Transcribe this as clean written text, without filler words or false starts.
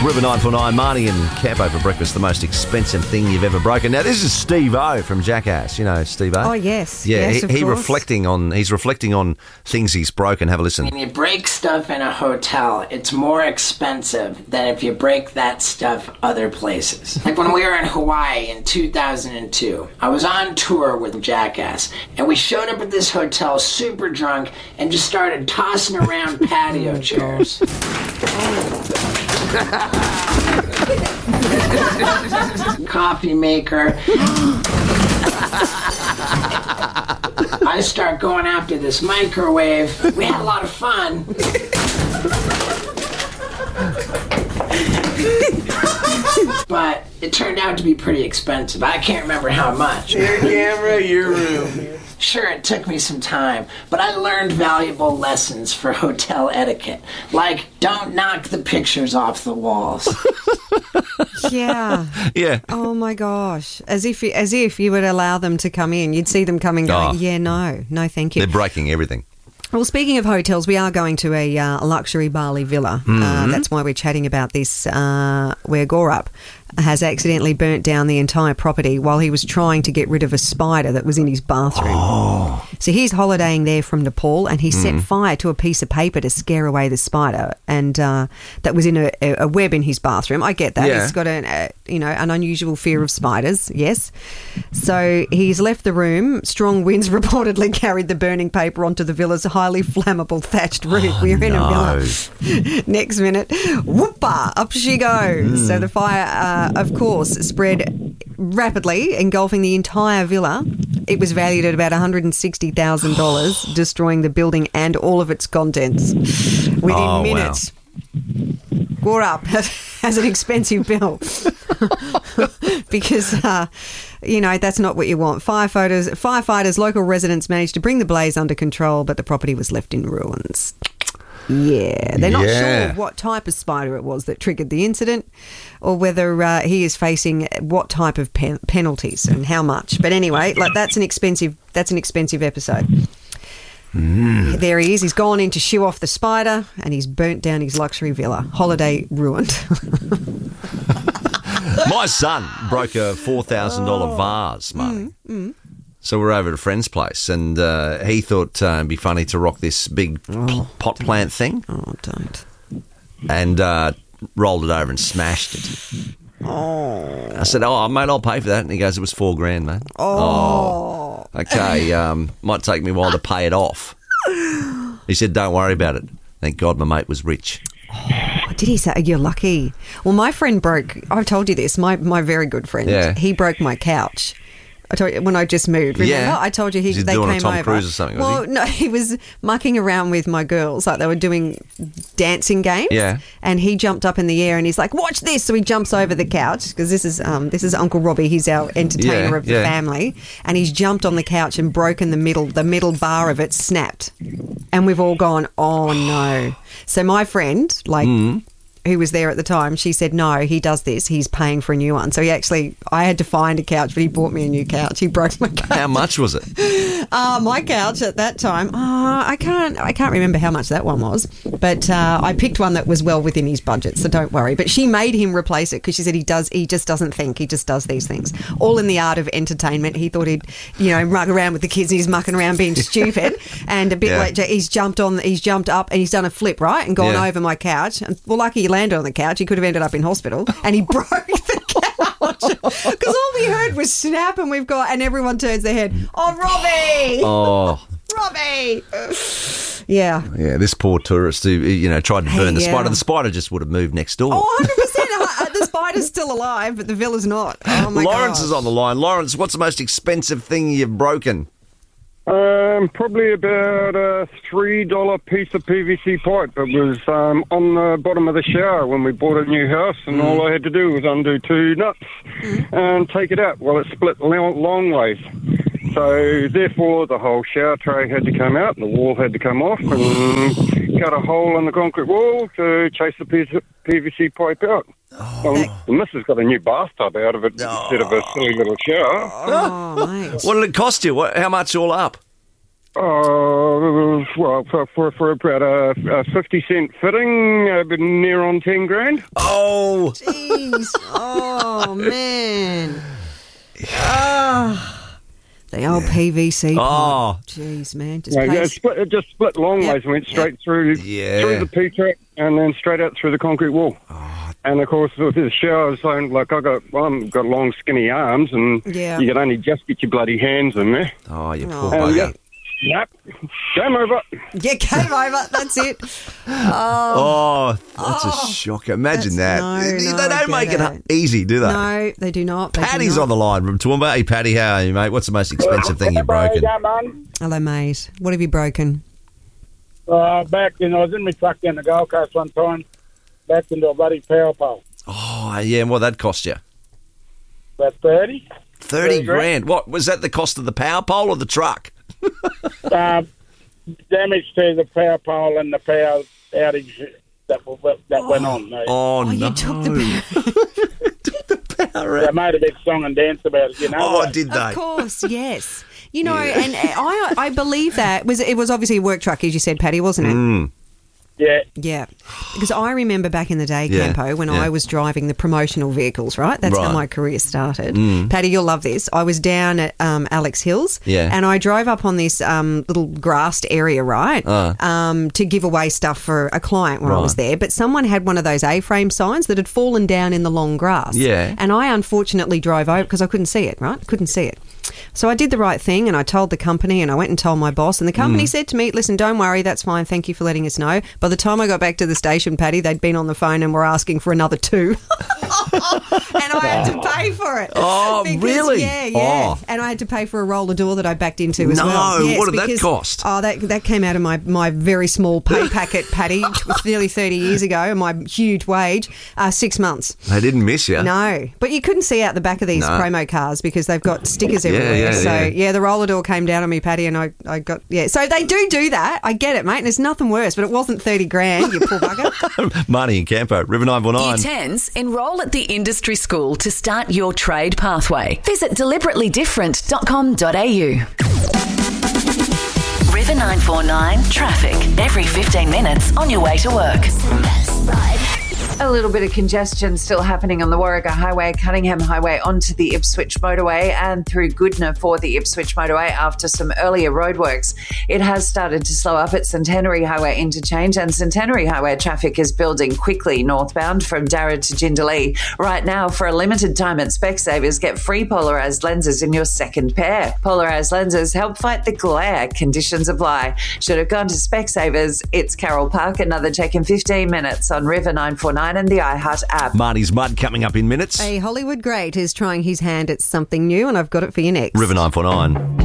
River 949, Marnie and Capo for breakfast, the most expensive thing you've ever broken. Now, this is Steve-O from Jackass. You know Steve-O? Oh, yes. Yeah, yes, he's reflecting on things he's broken. Have a listen. When you break stuff in a hotel, it's more expensive than if you break that stuff other places. Like when we were in Hawaii in 2002, I was on tour with Jackass, and we showed up at this hotel super drunk and just started tossing around patio chairs. Coffee maker. I start going after this microwave. We had a lot of fun. But it turned out to be pretty expensive. I can't remember how much. Your camera, your room. Sure, it took me some time, but I learned valuable lessons for hotel etiquette. Like, don't knock the pictures off the walls. Yeah. Yeah. Oh, my gosh. As if you would allow them to come in. You'd see them coming going, yeah, no, thank you. They're breaking everything. Well, speaking of hotels, we are going to a luxury Bali villa. That's why we're chatting about this, where Gorup has accidentally burnt down the entire property while he was trying to get rid of a spider that was in his bathroom. Oh. So he's holidaying there from Nepal, and he set fire to a piece of paper to scare away the spider, and that was in a web in his bathroom. I get that. Yeah. He's got an unusual fear of spiders, yes. So he's left the room. Strong winds reportedly carried the burning paper onto the villa's highly flammable thatched roof. We're in a villa. Next minute, whoopah, up she goes. So the fire, of course, spread rapidly, engulfing the entire villa. It was valued at about $160,000, destroying the building and all of its contents within minutes. Wow. Gorup has an expensive bill because, that's not what you want. Firefighters, local residents managed to bring the blaze under control, but the property was left in ruins. Yeah, they're not sure what type of spider it was that triggered the incident, or whether he is facing what type of penalties and how much. But anyway, that's an expensive episode. There he is. He's gone in to shoo off the spider, and he's burnt down his luxury villa. Holiday ruined. My son broke a $4,000 vase, Marnie. So we're over at a friend's place, and he thought it'd be funny to rock this big pot plant thing. Oh, don't. And rolled it over and smashed it. Oh. I said, mate, I'll pay for that. And he goes, it was $4,000, mate. Oh. Okay, might take me a while to pay it off. He said, don't worry about it. Thank God my mate was rich. Oh, did he say, you're lucky? Well, my friend I've told you this, my very good friend, he broke my couch. I told you when I just moved. Remember? Yeah. I told you they came doing a Tom over. Cruise or something, was well, he? no, he was mucking around with my girls, like they were doing dancing games. Yeah. And he jumped up in the air and he's like, "Watch this!" So he jumps over the couch because this is Uncle Robbie. He's our entertainer of the family, and he's jumped on the couch and broken the middle bar of it snapped, and we've all gone, "Oh no!" So my friend, who was there at the time, she said, no, he does this. He's paying for a new one. So I had to find a couch, but he bought me a new couch. He broke my couch. How much was it? My couch at that time, I can't remember how much that one was, but I picked one that was well within his budget, so don't worry. But she made him replace it because she said he just doesn't think, he just does these things. All in the art of entertainment. He thought he'd, muck around with the kids, and he's mucking around being stupid. And a bit later, he's jumped up and he's done a flip, right, and gone over my couch. And, well, lucky he landed on the couch. He could have ended up in hospital, and he broke the couch because all we heard was snap, and everyone turns their head. Oh, Robbie! Oh, Robbie! Yeah. Yeah, this poor tourist who tried to burn the spider. The spider just would have moved next door. Oh, 100%. The spider's still alive, but the villa's not. Oh my God. Lawrence is on the line. Lawrence, what's the most expensive thing you've broken? Probably about a $3 piece of PVC pipe. It was on the bottom of the shower when we bought a new house, and all I had to do was undo two nuts and take it out. Well, it split long ways. So, therefore, the whole shower tray had to come out, and the wall had to come off, and cut a hole in the concrete wall to chase the piece of PVC pipe out. The missus got a new bathtub out of it instead of a silly little shower. Oh, mate. What did it cost you? How much all up? Well, for about a 50-cent fitting, near on 10 grand. Oh, Jeez. Oh, man. Oh, the old PVC Oh. pipe. Jeez, man. Just Yeah, pays- it just split long ways and went straight through the P-track and then straight out through the concrete wall. And of course, with the shower zone, like I've got long, skinny arms, and you can only just get your bloody hands in there. oh, you poor And bugger. yep, game over. Yeah, game over. That's it. Oh, that's a shocker. Imagine that. No, They don't make get it easy, do they? No, they do not. They do Paddy's not. on the line from Toowoomba. Hey, Paddy, how are you, mate? What's the most expensive thing you've broken? Hello, mate. What have you broken? Back in, I was in my truck down the Gold Coast one time, backed into a bloody power pole. Oh, yeah, and what that cost you? About 30. 30 grand. What, was that the cost of the power pole or the truck? Damage to the power pole and the power outage that went on. Mate. Oh, no. You took the power They out. made a big song and dance about it, you know. Oh, what? did they? Of course, yes. You know, and I believe that it was obviously a work truck, as you said, Paddy, wasn't it? Yeah. Yeah, because I remember back in the day, Yeah, Campo, when yeah. I was driving the promotional vehicles, right? That's how Right. my career started. Paddy, you'll love this. I was down at Alex Hills, Yeah. and I drove up on this little grassed area, right, to give away stuff for a client when I was Right. there. But someone had one of those A-frame signs that had fallen down in the long grass. Yeah. And I unfortunately drove over because I couldn't see it, right? Couldn't see it. So I did the right thing and I told the company and I went and told my boss and the company said to me, listen, don't worry, that's fine. Thank you for letting us know. By the time I got back to the station, Paddy, they'd been on the phone and were asking for another 2. And I had to pay for it. Oh, really? Yeah. Oh. And I had to pay for a roller door that I backed into as No, well. Yes, what did that because- cost? Oh, that came out of my very small pay packet, Paddy, nearly 30 years ago, and my huge wage, 6 months. They didn't miss you. No, but you couldn't see out the back of these promo cars because they've got stickers everywhere. yeah. The roller door came down on me, Paddy, and I got So they do that. I get it, mate. And there's nothing worse, but it wasn't 30 grand. You poor bugger. Marty and Campo, River 949. Year 10s, enrol at the industry school to start your trade pathway. Visit deliberately-different.com.au. River 949 traffic every 15 minutes on your way to work. A little bit of congestion still happening on the Warragher Highway, Cunningham Highway onto the Ipswich Motorway and through Goodna for the Ipswich Motorway after some earlier roadworks. It has started to slow up at Centenary Highway interchange, and Centenary Highway traffic is building quickly northbound from Darra to Jindalee. Right now, for a limited time at Specsavers, get free polarised lenses in your second pair. Polarised lenses help fight the glare. Conditions apply. Should have gone to Specsavers. It's Carol Park. Another check in 15 minutes on River 949 and the iHeart app. Marty's Mud coming up in minutes. A Hollywood great is trying his hand at something new, and I've got it for you next. River 949.